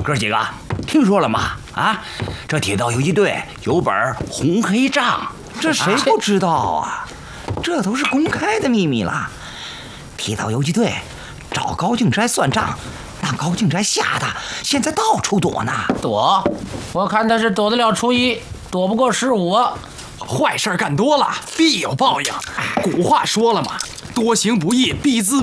哥几个，听说了吗？啊，这铁道游击队有本红黑账， 这谁不知道啊？这都是公开的秘密了。铁道游击队找高敬斋算账，让高敬斋吓得现在到处躲呢。 躲？我看他是躲得了初一，躲不过15啊。 坏事干多了，必有报应。古话说了嘛，多行不义必自